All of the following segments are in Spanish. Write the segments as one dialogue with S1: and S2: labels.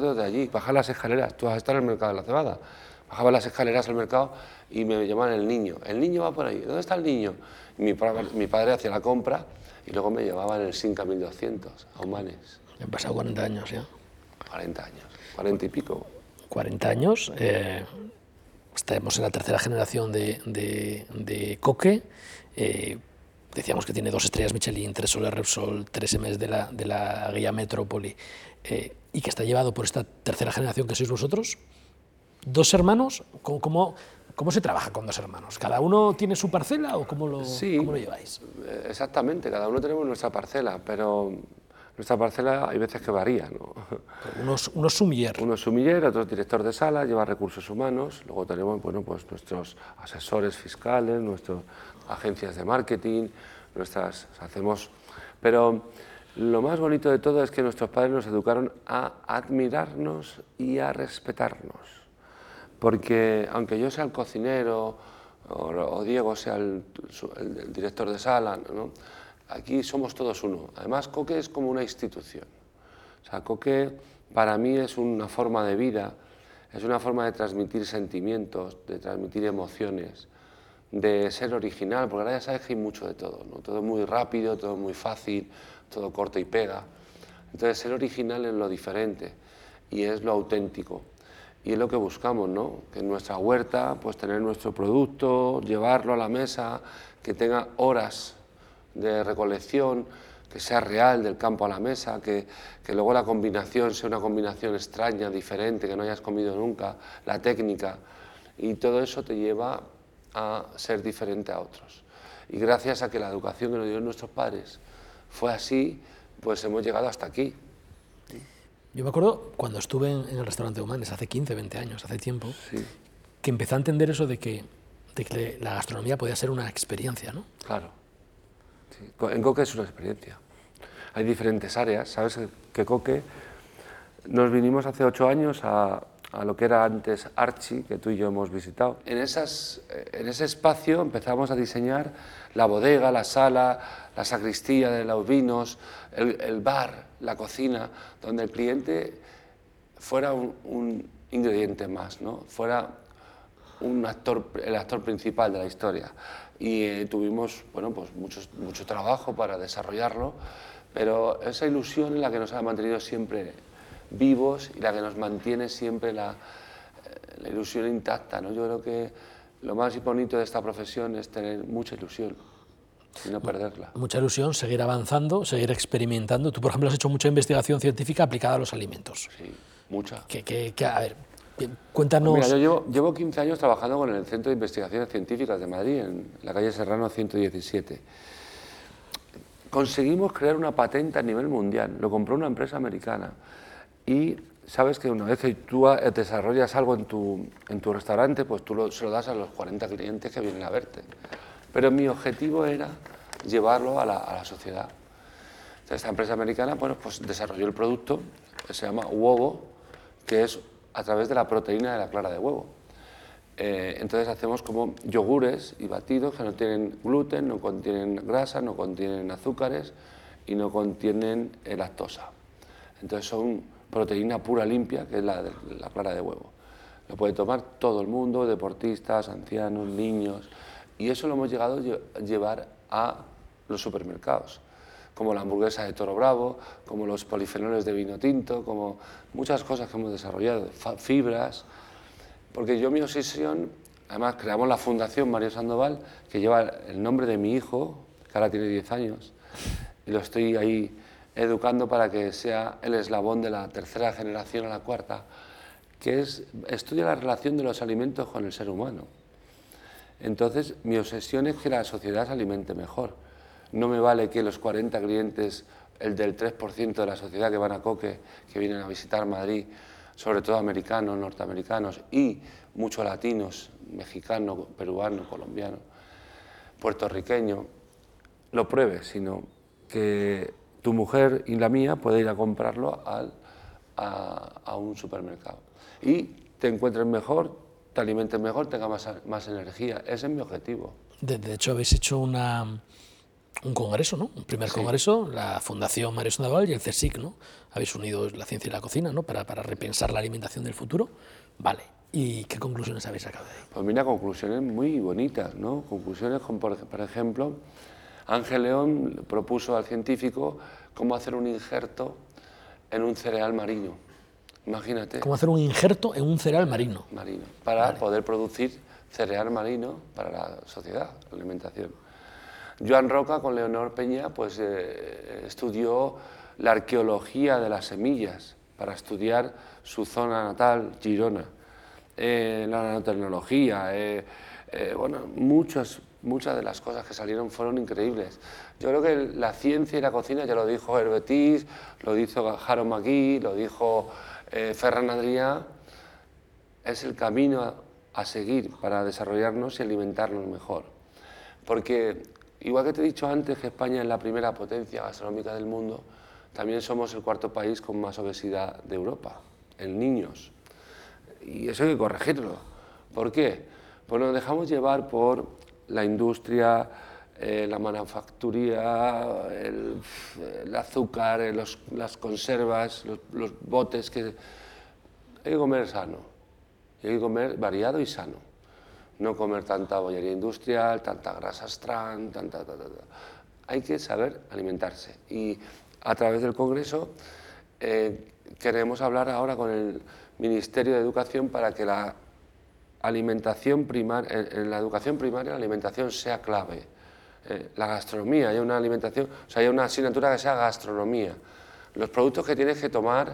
S1: recuerdo de allí, bajar las escaleras, tú vas a estar en el mercado de la cebada, bajaba las escaleras al mercado y me llamaban el niño va por ahí, ¿dónde está el niño? Y mi padre hacía la compra y luego me llevaban el Simca 1200 a Humanes.
S2: Han pasado 40 años ya.
S1: 40 años, 40 y pico.
S2: 40 años, estamos en la tercera generación de Coque. Decíamos que tiene 2 estrellas Michelin, 3 Soler Repsol, 3 Ms de la guía Metrópoli, y que está llevado por esta tercera generación que sois vosotros. 2 hermanos, ¿cómo se trabaja con 2 hermanos? ¿Cada uno tiene su parcela o cómo lo lleváis?
S1: Exactamente, cada uno tenemos nuestra parcela, pero nuestra parcela hay veces que varía, ¿no?
S2: Unos sumiller.
S1: Uno es sumiller, otro es director de sala, lleva recursos humanos, luego tenemos pues nuestros asesores fiscales, nuestras agencias de marketing, pero lo más bonito de todo es que nuestros padres nos educaron a admirarnos y a respetarnos. Porque aunque yo sea el cocinero o Diego sea el director de sala, ¿no? Aquí somos todos uno. Además, Coque es como una institución. O sea, Coque para mí es una forma de vida, es una forma de transmitir sentimientos, de transmitir emociones, de ser original, porque ahora ya sabes que hay mucho de todo, ¿no? Todo muy rápido, todo muy fácil, todo corta y pega. Entonces, ser original es lo diferente y es lo auténtico. Y es lo que buscamos, ¿no? Que en nuestra huerta, pues tener nuestro producto, llevarlo a la mesa, que tenga horas de recolección, que sea real del campo a la mesa, que luego la combinación sea una combinación extraña, diferente, que no hayas comido nunca, la técnica. Y todo eso te lleva a ser diferente a otros. Y gracias a que la educación que nos dieron nuestros padres fue así, pues hemos llegado hasta aquí.
S2: Yo me acuerdo cuando estuve en el restaurante Humanes, hace 15, 20 años, hace tiempo,
S1: Sí.
S2: que empecé a entender eso de que la gastronomía podía ser una experiencia, ¿no?
S1: Claro. Sí. En Coque es una experiencia. Hay diferentes áreas, ¿sabes? Que Coque, nos vinimos hace 8 años a lo que era antes Archi, que tú y yo hemos visitado. En ese espacio empezamos a diseñar la bodega, la sala, la sacristía de los vinos, el bar, la cocina, donde el cliente fuera un ingrediente más, ¿no? Fuera el actor principal de la historia. Y tuvimos pues mucho trabajo para desarrollarlo, pero esa ilusión es la que nos ha mantenido siempre vivos y la que nos mantiene siempre la ilusión intacta, ¿no? Yo creo que lo más bonito de esta profesión es tener mucha ilusión y no perderla.
S2: Mucha ilusión, seguir avanzando, seguir experimentando. Tú, por ejemplo, has hecho mucha investigación científica aplicada a los alimentos.
S1: Sí, mucha.
S2: A ver, cuéntanos...
S1: Mira, yo llevo 15 años trabajando con el Centro de Investigaciones Científicas de Madrid, en la calle Serrano 117. Conseguimos crear una patente a nivel mundial, lo compró una empresa americana. Y sabes que una vez que tú desarrollas algo en tu restaurante, pues tú se lo das a los 40 clientes que vienen a verte. Pero mi objetivo era llevarlo a la sociedad. Entonces, esta empresa americana pues desarrolló el producto que se llama huevo, que es a través de la proteína de la clara de huevo. Entonces hacemos como yogures y batidos que no tienen gluten, no contienen grasa, no contienen azúcares y no contienen lactosa. Entonces son proteína pura limpia, que es la clara de huevo. Lo puede tomar todo el mundo, deportistas, ancianos, niños, y eso lo hemos llegado a llevar a los supermercados, como la hamburguesa de Toro Bravo, como los polifenoles de vino tinto, como muchas cosas que hemos desarrollado, fibras, porque mi obsesión, además creamos la Fundación Mario Sandoval, que lleva el nombre de mi hijo, que ahora tiene 10 años, y lo estoy ahí educando para que sea el eslabón de la tercera generación a la cuarta, que estudia la relación de los alimentos con el ser humano. Entonces, mi obsesión es que la sociedad se alimente mejor. No me vale que los 40 clientes, el del 3% de la sociedad que van a Coque, que vienen a visitar Madrid, sobre todo americanos, norteamericanos y muchos latinos, mexicanos, peruanos, colombianos, puertorriqueños, lo pruebe, sino que tu mujer y la mía puede ir a comprarlo a un supermercado y te encuentres mejor, te alimentes mejor, tengas más energía. Ese es mi objetivo.
S2: De hecho, habéis hecho una un congreso, ¿no? Un primer congreso, la Fundación Mario Sandoval y el CSIC, ¿no? Habéis unido la ciencia y la cocina, ¿no? Para repensar la alimentación del futuro. Vale. ¿Y qué conclusiones habéis sacado de ahí?
S1: Pues mira, conclusiones muy bonitas, ¿no? Conclusiones como, por ejemplo, Ángel León propuso al científico cómo hacer un injerto en un cereal marino. Imagínate.
S2: ¿Cómo hacer un injerto en un cereal marino?
S1: Marino, para poder producir cereal marino para la sociedad, la alimentación. Joan Roca con Leonor Peña pues, estudió la arqueología de las semillas para estudiar su zona natal, Girona. La nanotecnología, bueno, muchas de las cosas que salieron fueron increíbles. Yo creo que la ciencia y la cocina, ya lo dijo Herbetis, lo dijo Harold McGee, lo dijo Ferran Adrià, es el camino a seguir para desarrollarnos y alimentarnos mejor. Porque, igual que te he dicho antes que España es la primera potencia gastronómica del mundo, también somos el cuarto país con más obesidad de Europa, en niños. Y eso hay que corregirlo. ¿Por qué? Pues nos dejamos llevar por la industria, la manufactura, el azúcar, las conservas, los botes. Hay que comer sano, hay que comer variado y sano. No comer tanta bollería industrial, tanta grasas trans, Hay que saber alimentarse. Y a través del Congreso queremos hablar ahora con el Ministerio de Educación para que la alimentación primaria, en la educación primaria la alimentación sea clave. La gastronomía, hay una alimentación, o sea, hay una asignatura que sea gastronomía. Los productos que tienes que tomar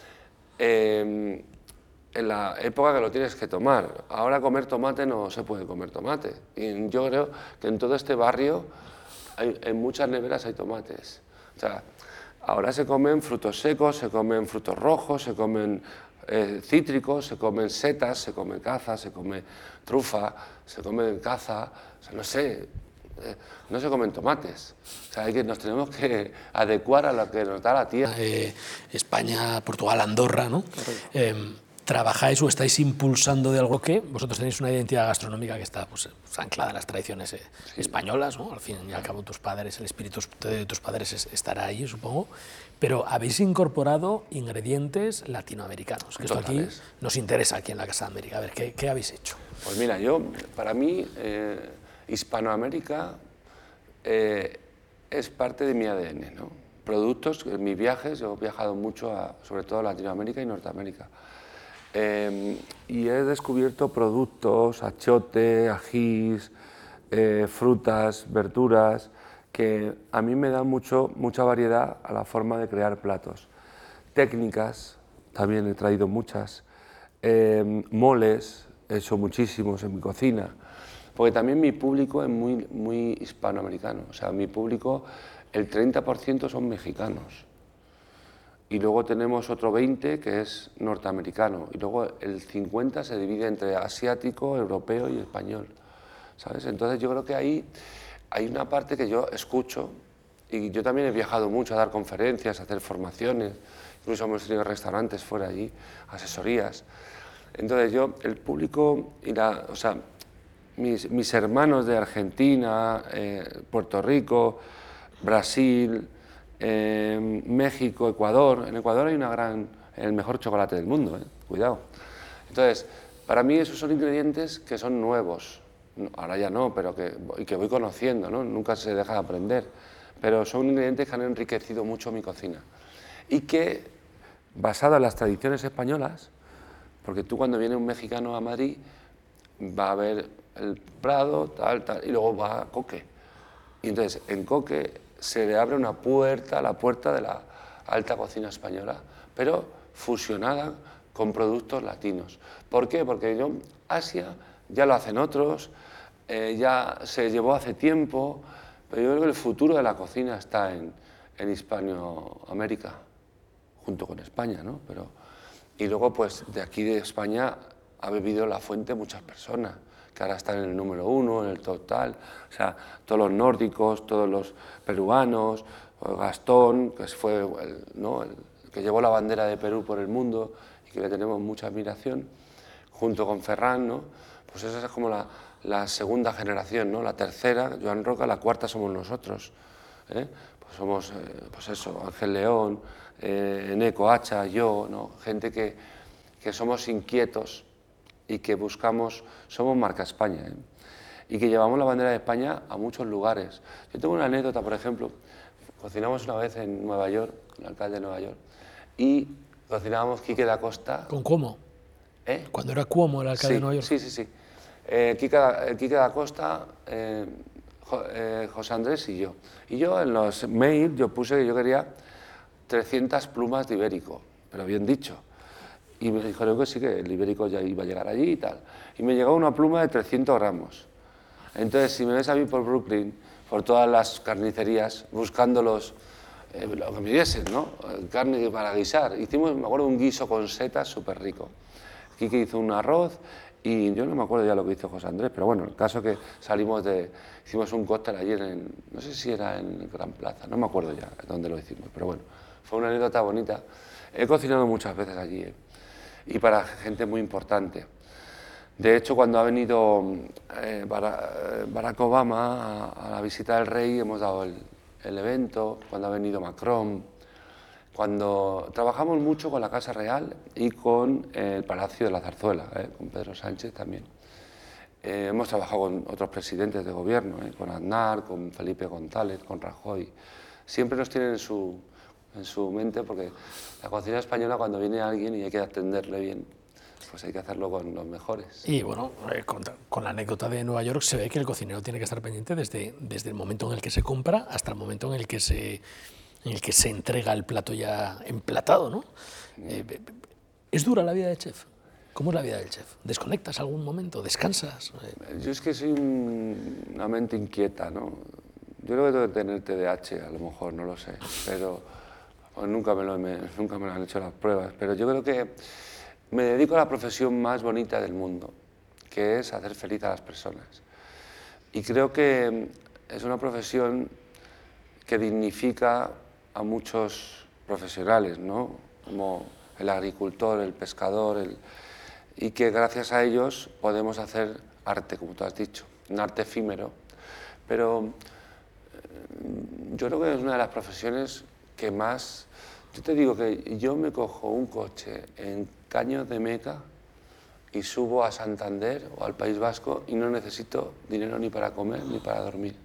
S1: en la época que lo tienes que tomar. Ahora comer tomate no se puede comer tomate. Y yo creo que en todo este barrio, en muchas neveras hay tomates. O sea, ahora se comen frutos secos, se comen frutos rojos, se comen cítricos, se comen setas, se come caza, se come trufa, se come caza, o sea, no sé, no se comen tomates. O sea, nos tenemos que adecuar a lo que nos da la tierra.
S2: España, Portugal, Andorra, ¿no? ¿Trabajáis o estáis impulsando de algo que vosotros tenéis una identidad gastronómica que está pues, anclada en las tradiciones españolas, ¿no? Al fin y al cabo tus padres, el espíritu de tus padres estará ahí, supongo, pero habéis incorporado ingredientes latinoamericanos, que esto aquí nos interesa aquí en la Casa de América. A ver, ¿qué habéis hecho?
S1: Pues mira, para mí, Hispanoamérica es parte de mi ADN, ¿no? Productos, en mis viajes, yo he viajado mucho, sobre todo a Latinoamérica y Norteamérica. Y he descubierto productos, achiote, ajís, frutas, verduras, que a mí me dan mucha variedad a la forma de crear platos. Técnicas, también he traído muchas, moles, he hecho muchísimos en mi cocina, porque también mi público es muy hispanoamericano, o sea, mi público, el 30% son mexicanos. Y luego tenemos otro 20 que es norteamericano, y luego el 50 se divide entre asiático, europeo y español, ¿sabes? Entonces yo creo que ahí hay una parte que yo escucho, y yo también he viajado mucho a dar conferencias, a hacer formaciones, incluso hemos tenido restaurantes fuera allí, asesorías. Entonces el público, o sea, mis hermanos de Argentina, Puerto Rico, Brasil, México, Ecuador. En Ecuador hay el mejor chocolate del mundo, cuidado. Entonces, para mí esos son ingredientes que son nuevos. Ahora ya no, pero que voy conociendo, ¿no? Nunca se deja de aprender. Pero son ingredientes que han enriquecido mucho mi cocina. Y que, basado en las tradiciones españolas, porque tú cuando viene un mexicano a Madrid, va a ver el Prado, tal, y luego va a Coque. Y entonces, en Coque se le abre una puerta, la puerta de la alta cocina española, pero fusionada con productos latinos. ¿Por qué? Porque Asia ya lo hacen otros, ya se llevó hace tiempo, pero yo creo que el futuro de la cocina está en Hispanoamérica, junto con España, ¿no? Y luego, pues, de aquí de España ha bebido la fuente muchas personas, que ahora están en el número 1, en el total, o sea, todos los nórdicos, todos los peruanos, Gastón, que fue el que llevó la bandera de Perú por el mundo y que le tenemos mucha admiración, junto con Ferran, ¿no? Pues esa es como la segunda generación, ¿no? La tercera, Joan Roca, la cuarta somos nosotros. ¿eh? Pues somos, pues eso, Ángel León, Eneco Hacha, yo, ¿no? Gente que somos inquietos y que buscamos, somos marca España, ¿eh? Y que llevamos la bandera de España a muchos lugares. Yo tengo una anécdota, por ejemplo, cocinamos una vez en Nueva York, el alcalde de Nueva York, y cocinábamos Quique da Costa.
S2: ¿Con Cuomo?
S1: ¿Eh?
S2: Cuando era Cuomo el alcalde
S1: Sí,
S2: de Nueva York.
S1: sí, sí, sí. Quique da Costa, José Andrés y yo. Y yo en los mails yo puse que yo quería 300 plumas de ibérico, pero bien dicho. Y me dijeron que sí, que el ibérico ya iba a llegar allí y tal. Y me llegó una pluma de 300 gramos. Entonces, si me ves a mí por Brooklyn, por todas las carnicerías, buscando lo que me diesen, ¿no? Carne para guisar. Hicimos, me acuerdo, un guiso con setas súper rico. Quique hizo un arroz y yo no me acuerdo ya lo que hizo José Andrés, pero bueno, el caso que hicimos un cóctel ayer no sé si era en Gran Plaza, no me acuerdo ya dónde lo hicimos, pero bueno, fue una anécdota bonita. He cocinado muchas veces allí, y para gente muy importante. De hecho, cuando ha venido Barack Obama a la visita del rey, hemos dado el evento, cuando ha venido Macron, cuando trabajamos mucho con la Casa Real y con el Palacio de la Zarzuela, con Pedro Sánchez también. Hemos trabajado con otros presidentes de gobierno, con Aznar, con Felipe González, con Rajoy. Siempre nos tienen en su mente, porque la cocina española, cuando viene alguien y hay que atenderle bien, pues hay que hacerlo con los mejores.
S2: Y bueno, con la anécdota de Nueva York se ve que el cocinero tiene que estar pendiente desde el momento en el que se compra hasta el momento en el que se entrega el plato ya emplatado, ¿no? ¿Es dura la vida de chef? ¿Cómo es la vida del chef? ¿Desconectas algún momento? ¿Descansas?
S1: Yo es que soy una mente inquieta, ¿no? Yo creo que tengo que tener TDAH, a lo mejor, no lo sé, pero pues nunca me lo han hecho las pruebas, pero yo creo que me dedico a la profesión más bonita del mundo, que es hacer feliz a las personas. Y creo que es una profesión que dignifica a muchos profesionales, ¿no? Como el agricultor, el pescador, y que gracias a ellos podemos hacer arte, como tú has dicho, un arte efímero. Pero yo creo que es una de las profesiones que más... Yo te digo que yo me cojo un coche en Caños de Meca y subo a Santander o al País Vasco y no necesito dinero ni para comer ni para dormir.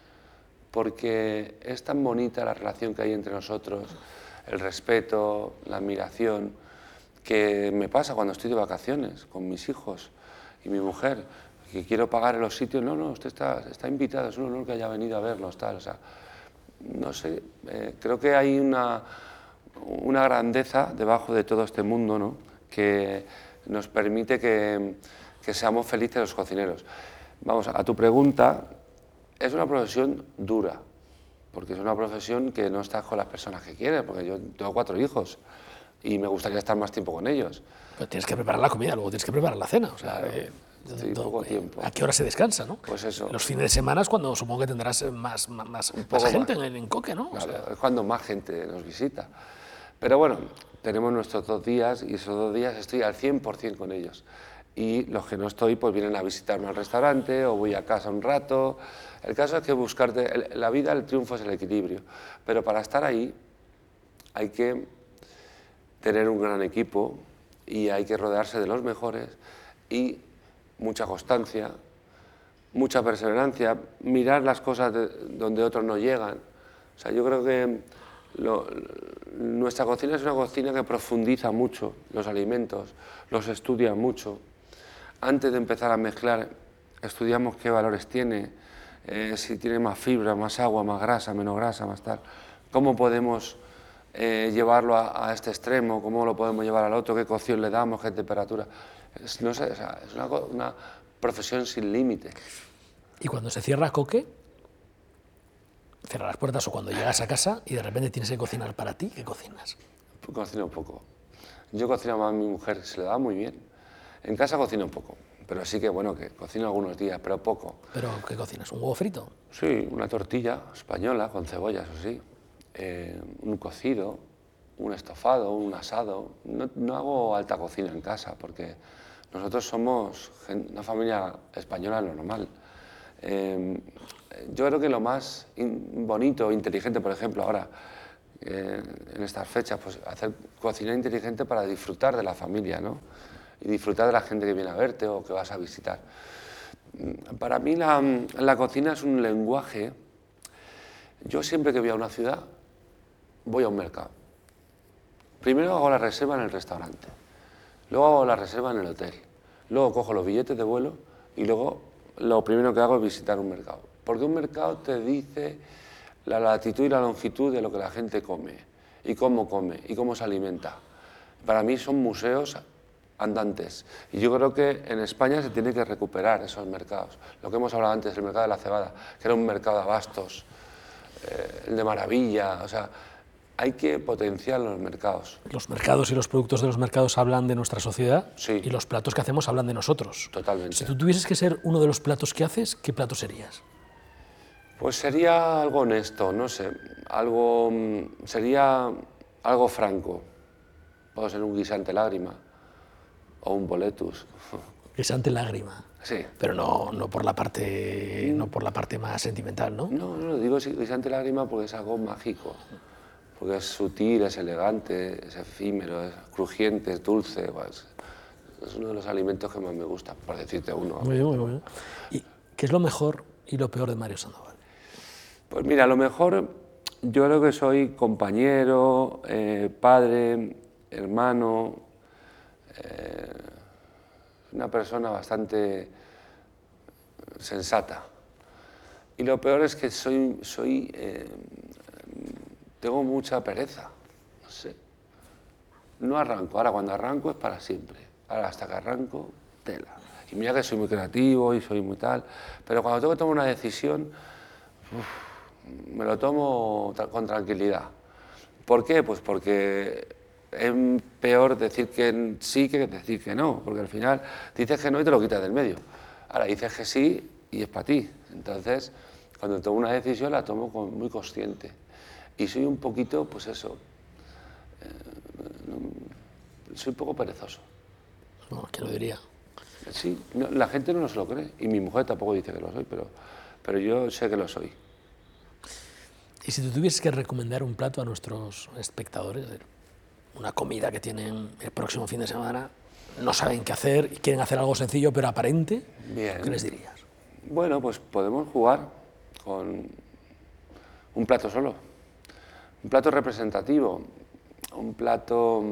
S1: Porque es tan bonita la relación que hay entre nosotros, el respeto, la admiración, que me pasa cuando estoy de vacaciones con mis hijos y mi mujer, que quiero pagar en los sitios. No, usted está invitado, es un honor que haya venido a vernos, tal. O sea, no sé, creo que hay una grandeza debajo de todo este mundo, ¿no? Que nos permite que seamos felices los cocineros. Vamos, a tu pregunta, es una profesión dura, porque es una profesión que no estás con las personas que quieres, porque yo tengo 4 hijos y me gustaría estar más tiempo con ellos.
S2: Pero tienes que preparar la comida, luego tienes que preparar la cena. O sea,
S1: sí, poco tiempo.
S2: ¿A qué hora se descansa, no?
S1: Pues eso.
S2: Los fines de semana es cuando supongo que tendrás más gente en Coque, ¿no?
S1: Claro,
S2: o sea,
S1: es cuando más gente nos visita. Pero bueno, tenemos nuestros 2 días y esos 2 días estoy al 100% con ellos. Y los que no estoy, pues vienen a visitarme al restaurante o voy a casa un rato. El caso es que buscarte... La vida, el triunfo es el equilibrio. Pero para estar ahí hay que tener un gran equipo y hay que rodearse de los mejores y mucha constancia, mucha perseverancia, mirar las cosas donde otros no llegan. O sea, yo creo que nuestra cocina es una cocina que profundiza mucho los alimentos, los estudia mucho. Antes de empezar a mezclar, estudiamos qué valores tiene, si tiene más fibra, más agua, más grasa, menos grasa, más tal. Cómo podemos llevarlo a este extremo, cómo lo podemos llevar al otro, qué cocción le damos, qué temperatura. No sé, o sea, es una profesión sin límite.
S2: Y cuando se cierra Coque, cierra las puertas o cuando llegas a casa y de repente tienes que cocinar para ti, ¿qué cocinas?
S1: Cocino poco. Yo cocino más a mi mujer, se le da muy bien. En casa cocino poco, pero sí que bueno, que cocino algunos días, pero poco.
S2: ¿Pero qué cocinas? ¿Un huevo frito?
S1: Sí, una tortilla española con cebolla, eso sí. Un cocido, un estofado, un asado. No hago alta cocina en casa porque nosotros somos una familia española normal. Yo creo que lo más bonito, inteligente, por ejemplo, ahora, en estas fechas, pues hacer cocina inteligente para disfrutar de la familia, ¿no? Y disfrutar de la gente que viene a verte o que vas a visitar. Para mí la cocina es un lenguaje. Yo siempre que voy a una ciudad, voy a un mercado. Primero hago la reserva en el restaurante, luego hago la reserva en el hotel, luego cojo los billetes de vuelo y luego lo primero que hago es visitar un mercado. Porque un mercado te dice la latitud y la longitud de lo que la gente come y cómo se alimenta. Para mí son museos andantes. Y yo creo que en España se tiene que recuperar esos mercados. Lo que hemos hablado antes, el mercado de la cebada, que era un mercado de abastos, el de Maravilla, o sea, hay que potenciar los mercados.
S2: Los mercados y los productos de los mercados hablan de nuestra sociedad,
S1: Sí.
S2: Y los platos que hacemos hablan de nosotros.
S1: Totalmente.
S2: Si tú tuvieses que ser uno de los platos que haces, ¿qué plato serías?
S1: Pues sería algo honesto, no sé, sería algo franco. Puede ser un guisante lágrima o un boletus.
S2: Guisante lágrima.
S1: Sí.
S2: Pero no por la parte más sentimental, ¿no?
S1: No, digo guisante lágrima porque es algo mágico, porque es sutil, es elegante, es efímero, es crujiente, es dulce. Pues, es uno de los alimentos que más me gusta, por decirte uno.
S2: Muy bien, muy bien. ¿Y qué es lo mejor y lo peor de Mario Sandoval?
S1: Pues mira, lo mejor, yo creo que soy compañero, padre, hermano, una persona bastante sensata. Y lo peor es que tengo mucha pereza, no sé. No arranco, ahora cuando arranco es para siempre. Ahora hasta que arranco, tela. Y mira que soy muy creativo y soy muy tal, pero cuando tengo que tomar una decisión, me lo tomo con tranquilidad. ¿Por qué? Pues porque es peor decir que sí que decir que no, porque al final dices que no y te lo quitas del medio. Ahora dices que sí y es para ti. Entonces, cuando tomo una decisión la tomo muy consciente. Y soy un poquito, pues eso, soy un poco perezoso.
S2: Bueno, ¿quién lo diría?
S1: Sí, la gente no se lo cree, y mi mujer tampoco dice que lo soy, pero yo sé que lo soy.
S2: Y si tú tuvieses que recomendar un plato a nuestros espectadores, una comida que tienen el próximo fin de semana, no saben qué hacer y quieren hacer algo sencillo pero aparente,
S1: Bien.
S2: ¿qué les dirías?
S1: Bueno, pues podemos jugar con un plato solo, un plato representativo, un plato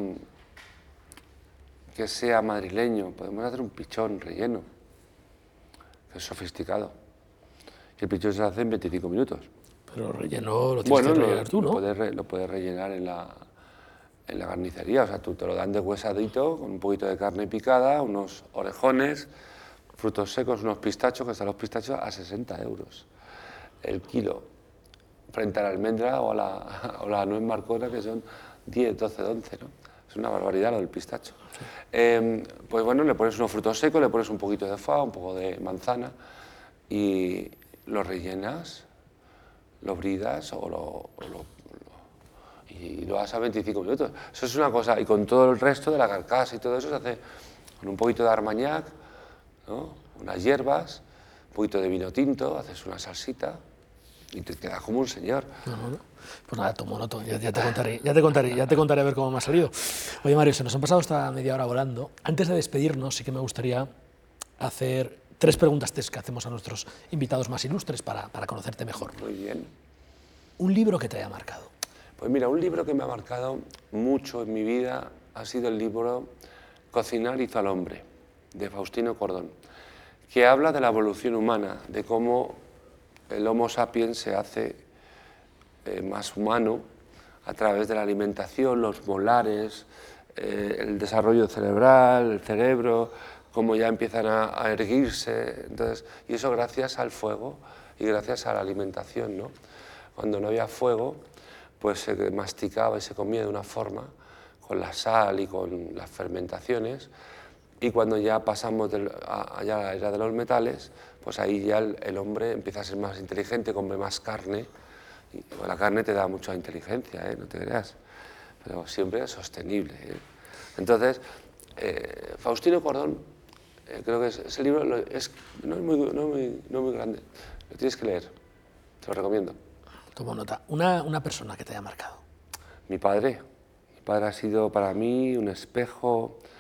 S1: que sea madrileño. Podemos hacer un pichón relleno, que es sofisticado. Y el pichón se hace en 25 minutos.
S2: Pero relleno lo tienes que rellenar tú, ¿no?
S1: Lo puedes rellenar en la carnicería, o sea, tú te lo dan de huesadito, con un poquito de carne picada, unos orejones, frutos secos, unos pistachos, que están los pistachos a 60 euros el kilo, frente a la almendra o a la nuez marcona, que son 10, 12, 11, ¿no? Es una barbaridad lo del pistacho. Sí. Pues bueno, le pones unos frutos secos, le pones un poquito de fava, un poco de manzana y lo rellenas, lo bridas y lo haces a 25 minutos. Eso es una cosa, y con todo el resto de la carcasa y todo eso se hace con un poquito de armagnac, ¿no? Unas hierbas, un poquito de vino tinto, haces una salsita y te quedas como un señor.
S2: No. Pues nada, tomo nota, ya te contaré a ver cómo me ha salido. Oye, Mario, se nos han pasado esta media hora volando. Antes de despedirnos, sí que me gustaría hacer 3 preguntas test que hacemos a nuestros invitados más ilustres para conocerte mejor.
S1: Muy bien.
S2: ¿Un libro que te haya marcado?
S1: Pues mira, un libro que me ha marcado mucho en mi vida ha sido el libro Cocinar hizo al hombre, de Faustino Cordón, que habla de la evolución humana, de cómo el Homo sapiens se hace más humano a través de la alimentación, los molares, el desarrollo cerebral, el cerebro, cómo ya empiezan a erguirse, entonces, y eso gracias al fuego y gracias a la alimentación, ¿no? Cuando no había fuego, pues se masticaba y se comía de una forma, con la sal y con las fermentaciones, y cuando ya pasamos a la era de los metales, pues ahí ya el hombre empieza a ser más inteligente, come más carne, y la carne te da mucha inteligencia, no te creas, pero siempre es sostenible. Entonces, Faustino Cordón Creo que ese libro no es muy grande, lo tienes que leer, te lo recomiendo.
S2: Tomo nota. Una persona que te haya marcado.
S1: Mi padre ha sido para mí un espejo